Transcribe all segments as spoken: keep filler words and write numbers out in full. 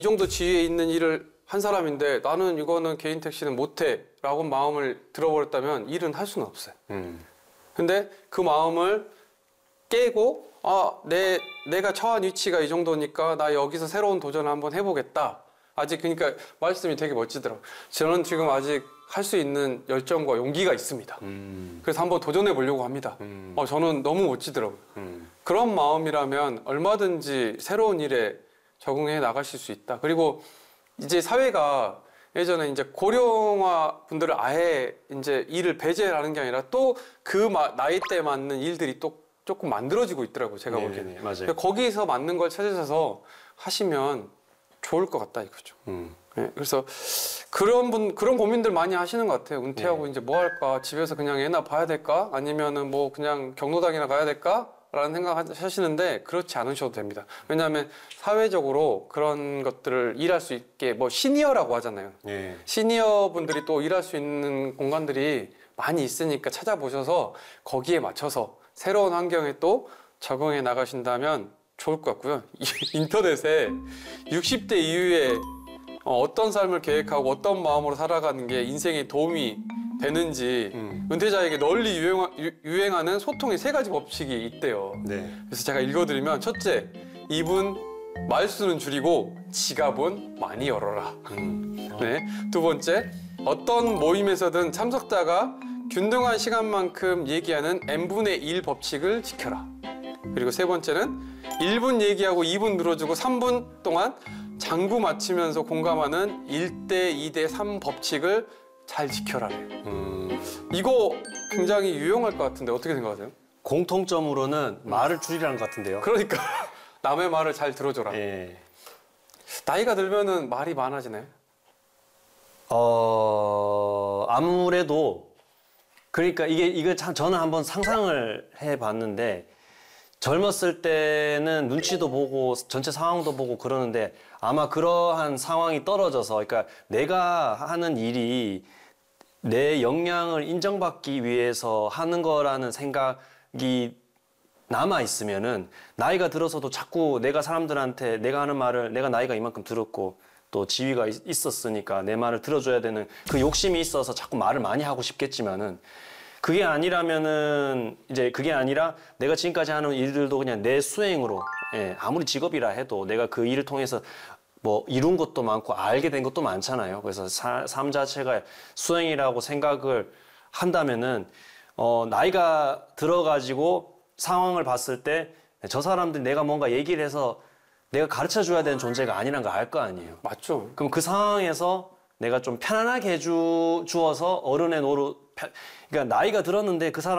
이 정도 지위에 있는 일을 한 사람인데 나는 이거는 개인 택시는 못해 라고 마음을 들어버렸다면 일은 할 수는 없어요. 음. 근데 그 마음을 깨고 아, 내, 내가 처한 위치가 이 정도니까 나 여기서 새로운 도전을 한번 해보겠다. 아직 그러니까 말씀이 되게 멋지더라고요. 저는 지금 아직 할 수 있는 열정과 용기가 있습니다. 음. 그래서 한번 도전해 보려고 합니다. 음. 어, 저는 너무 멋지더라고요. 음. 그런 마음이라면 얼마든지 새로운 일에 적응해 나가실 수 있다. 그리고 이제 사회가 예전에 이제 고령화 분들을 아예 이제 일을 배제하는 게 아니라 또 그 나이대에 맞는 일들이 또 조금 만들어지고 있더라고요. 제가 네, 보기에는. 네, 맞아요. 거기서 맞는 걸 찾으셔서 하시면 좋을 것 같다 이거죠. 음. 네, 그래서 그런 분 그런 고민들 많이 하시는 것 같아요. 은퇴하고 네. 이제 뭐 할까? 집에서 그냥 애나 봐야 될까? 아니면은 뭐 그냥 경로당이나 가야 될까? 라는 생각 하시는데 그렇지 않으셔도 됩니다. 왜냐하면 사회적으로 그런 것들을 일할 수 있게 뭐 시니어라고 하잖아요. 네. 시니어 분들이 또 일할 수 있는 공간들이 많이 있으니까 찾아보셔서 거기에 맞춰서 새로운 환경에 또 적응해 나가신다면 좋을 것 같고요. 인터넷에 육십 대 이후에 어떤 삶을 계획하고 어떤 마음으로 살아가는 게 인생에 도움이 되는지 음. 은퇴자에게 널리 유행하, 유, 유행하는 소통의 세 가지 법칙이 있대요. 네. 그래서 제가 읽어드리면 첫째, 입은 말수는 줄이고 지갑은 많이 열어라. 음. 네. 두 번째, 어떤 모임에서든 참석자가 균등한 시간만큼 얘기하는 엔 분의 일 법칙을 지켜라. 그리고 세 번째는 일 분 얘기하고 이 분 늘어주고 삼 분 동안 장구 맞추면서 공감하는 일 대 이 대 삼 법칙을 잘 지켜라. 음. 이거 굉장히 유용할 것 같은데 어떻게 생각하세요? 공통점으로는 말을 줄이라는 것 같은데요. 그러니까 남의 말을 잘 들어줘라. 예. 나이가 들면은 말이 많아지나요? 어 아무래도 그러니까 이게 이거 참 저는 한번 상상을 해봤는데 젊었을 때는 눈치도 보고 전체 상황도 보고 그러는데 아마 그러한 상황이 떨어져서 그러니까 내가 하는 일이 내 역량을 인정받기 위해서 하는 거라는 생각이 남아 있으면은 나이가 들어서도 자꾸 내가 사람들한테 내가 하는 말을 내가 나이가 이만큼 들었고 또 지위가 있었으니까 내 말을 들어줘야 되는 그 욕심이 있어서 자꾸 말을 많이 하고 싶겠지만은 그게 아니라면은 이제 그게 아니라 내가 지금까지 하는 일들도 그냥 내 수행으로 예, 아무리 직업이라 해도 내가 그 일을 통해서 뭐 이룬 것도 많고 알게 된 것도 많잖아요. 그래서 사, 삶 자체가 수행이라고 생각을 한다면은 어, 나이가 들어가지고 상황을 봤을 때 저 사람들 내가 뭔가 얘기를 해서 내가 가르쳐 줘야 되는 존재가 아니란 걸 알 거 아니에요. 맞죠. 그럼 그 상황에서 내가 좀 편안하게 해주, 주어서 어른의 노릇, 그러니까 나이가 들었는데 그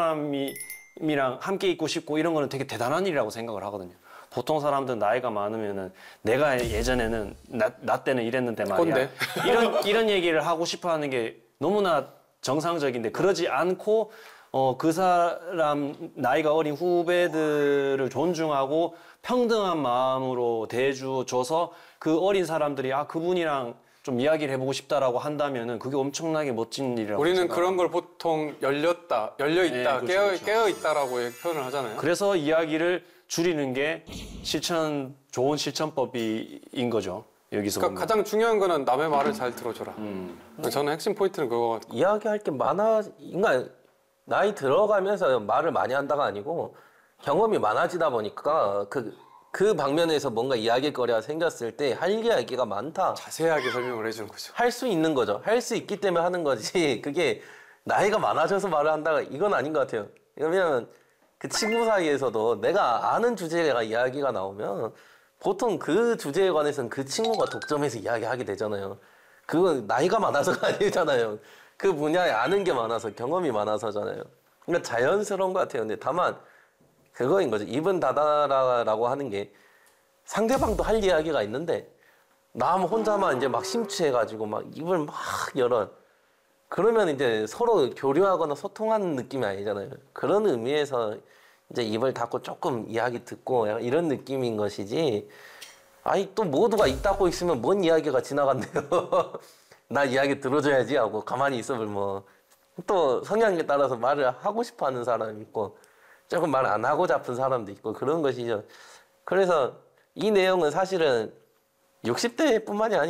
사람이랑 함께 있고 싶고 이런 거는 되게 대단한 일이라고 생각을 하거든요. 보통 사람들은 나이가 많으면은 내가 예전에는 나, 나 때는 이랬는데 말이야. 이런, 이런 얘기를 하고 싶어 하는 게 너무나 정상적인데 그러지 않고 어, 그 사람 나이가 어린 후배들을 존중하고 평등한 마음으로 대해줘서 그 어린 사람들이 아 그분이랑 좀 이야기를 해보고 싶다라고 한다면은 그게 엄청나게 멋진 일이라고 우리는 생각합니다. 그런 걸 보통 열렸다, 열려있다, 네, 그렇죠, 깨어, 그렇죠. 깨어있다라고 표현을 하잖아요. 그래서 이야기를 줄이는 게 실천, 좋은 실천법인 거죠. 여기서 그러니까 가장 중요한 거는 남의 말을 잘 들어줘라. 음. 저는 핵심 포인트는 그거 같아요. 이야기할 게 많아, 그러니까 나이 들어가면서 말을 많이 한다가 아니고 경험이 많아지다 보니까 그, 그 방면에서 뭔가 이야기거리가 생겼을 때 할 이야기가 많다. 자세하게 설명을 해주는 거죠. 할 수 있는 거죠. 할 수 있기 때문에 하는 거지. 그게 나이가 많아져서 말을 한다가 이건 아닌 것 같아요. 왜냐면 그 친구 사이에서도 내가 아는 주제가 이야기가 나오면 보통 그 주제에 관해서는 그 친구가 독점해서 이야기하게 되잖아요. 그건 나이가 많아서가 아니잖아요. 그 분야에 아는 게 많아서 경험이 많아서잖아요. 그러니까 자연스러운 것 같아요. 근데 다만 그거인 거죠. 입은 닫아라라고 하는 게 상대방도 할 이야기가 있는데 남 혼자만 이제 막 심취해가지고 막 입을 막 열어. 그러면 이제 서로 교류하거나 소통하는 느낌이 아니잖아요. 그런 의미에서 이제 입을 닫고 조금 이야기 듣고 이런 느낌인 것이지. 아니 또 모두가 입 닫고 있으면 뭔 이야기가 지나간대요. 나 이야기 들어줘야지 하고 가만히 있으면 뭐 또 성향에 따라서 말을 하고 싶어하는 사람이 있고 조금 말 안 하고 잡은 사람도 있고 그런 것이죠. 그래서 이 내용은 사실은 육십 대뿐만이 아니라